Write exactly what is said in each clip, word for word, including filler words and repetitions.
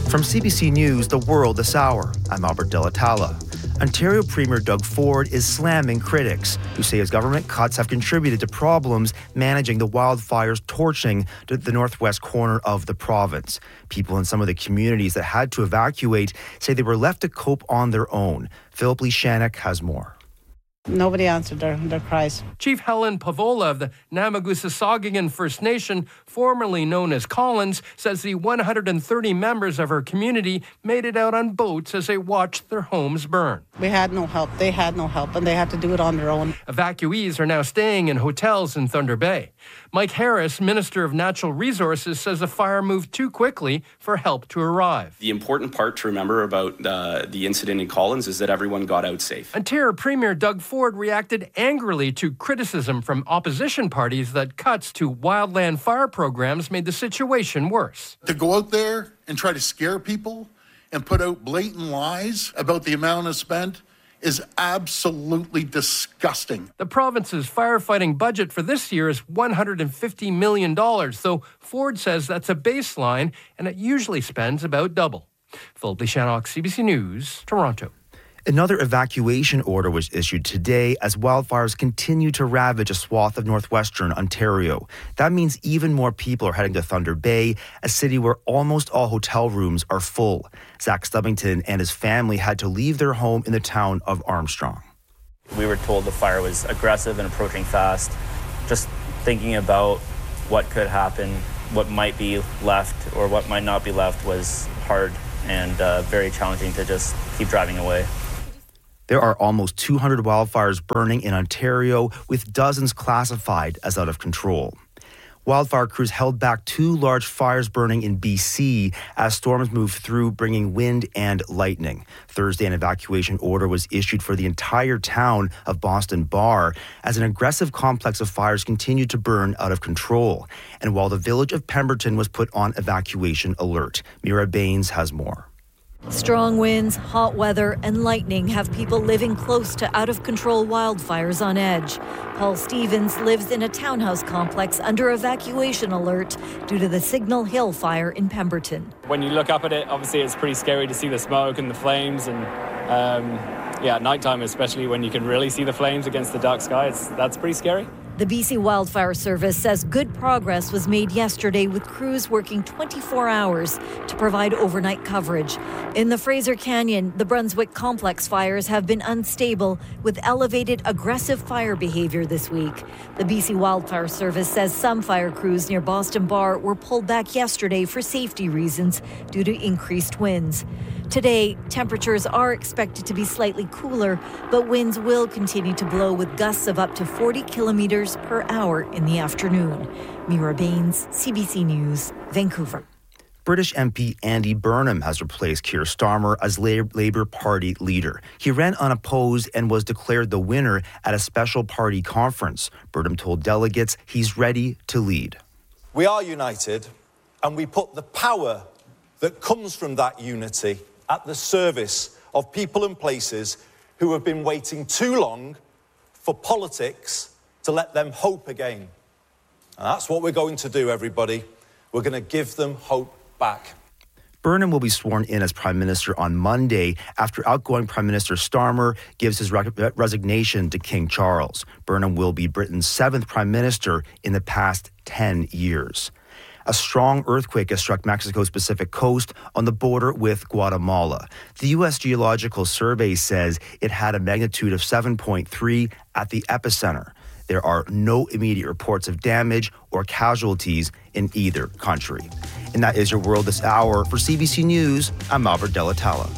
From C B C News, The World This Hour, I'm Albert De La Talla. Ontario Premier Doug Ford is slamming critics who say his government cuts have contributed to problems managing the wildfires torching the northwest corner of the province. People in some of the communities that had to evacuate say they were left to cope on their own. Philip Lishanek has more. Nobody answered their, their cries. Chief Helen Pavola of the Namagusasagigan First Nation, formerly known as Collins, says the one hundred thirty members of her community made it out on boats as they watched their homes burn. We had no help. They had no help, and they had to do it on their own. Evacuees are now staying in hotels in Thunder Bay. Mike Harris, Minister of Natural Resources, says the fire moved too quickly for help to arrive. The important part to remember about uh, the incident in Collins is that everyone got out safe. Ontario Premier Doug Ford reacted angrily to criticism from opposition parties that cuts to wildland fire programs made the situation worse. To go out there and try to scare people and put out blatant lies about the amount of spent is absolutely disgusting. The province's firefighting budget for this year is one hundred fifty million dollars, though Ford says that's a baseline and it usually spends about double. Philip Lishanek, C B C News, Toronto. Another evacuation order was issued today as wildfires continue to ravage a swath of northwestern Ontario. That means even more people are heading to Thunder Bay, a city where almost all hotel rooms are full. Zach Stubbington and his family had to leave their home in the town of Armstrong. We were told the fire was aggressive and approaching fast. Just thinking about what could happen, what might be left or what might not be left was hard and uh, very challenging to just keep driving away. There are almost two hundred wildfires burning in Ontario, with dozens classified as out of control. Wildfire crews held back two large fires burning in B C as storms moved through, bringing wind and lightning. Thursday, an evacuation order was issued for the entire town of Boston Bar as an aggressive complex of fires continued to burn out of control. And while the village of Pemberton was put on evacuation alert. Mira Baines has more. Strong winds, hot weather, and lightning have people living close to out-of-control wildfires on edge. Paul Stevens lives in a townhouse complex under evacuation alert due to the Signal Hill fire in Pemberton. When you look up at it, obviously it's pretty scary to see the smoke and the flames, and um, yeah, at nighttime especially when you can really see the flames against the dark sky, it's, that's pretty scary. The B C Wildfire Service says good progress was made yesterday with crews working twenty-four hours to provide overnight coverage. In the Fraser Canyon, the Brunswick Complex fires have been unstable with elevated aggressive fire behavior this week. The B C Wildfire Service says some fire crews near Boston Bar were pulled back yesterday for safety reasons due to increased winds. Today, temperatures are expected to be slightly cooler, but winds will continue to blow with gusts of up to forty kilometers per hour in the afternoon. Mira Baines, C B C News, Vancouver. British M P Andy Burnham has replaced Keir Starmer as Labour Party leader. He ran unopposed and was declared the winner at a special party conference. Burnham told delegates he's ready to lead. We are united, and we put the power that comes from that unity at the service of people and places who have been waiting too long for politics to let them hope again. And that's what we're going to do, everybody. We're going to give them hope back. Burnham will be sworn in as Prime Minister on Monday after outgoing Prime Minister Starmer gives his re- resignation to King Charles. Burnham will be Britain's seventh Prime Minister in the past ten years. A strong earthquake has struck Mexico's Pacific coast on the border with Guatemala. The U S Geological Survey says it had a magnitude of seven point three at the epicenter. There are no immediate reports of damage or casualties in either country. And that is your World This Hour. For C B C News, I'm Albert De La Talla.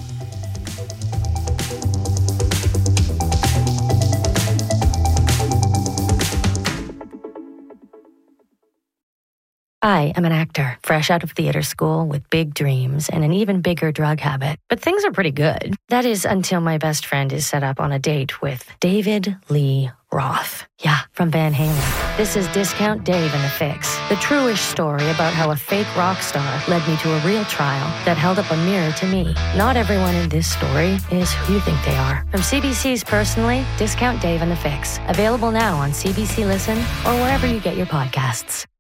I am an actor, fresh out of theater school with big dreams and an even bigger drug habit. But things are pretty good. That is until my best friend is set up on a date with David Lee Roth. Yeah, from Van Halen. This is Discount Dave and the Fix, the true-ish story about how a fake rock star led me to a real trial that held up a mirror to me. Not everyone in this story is who you think they are. From C B C's Personally, Discount Dave and the Fix. Available now on C B C Listen or wherever you get your podcasts.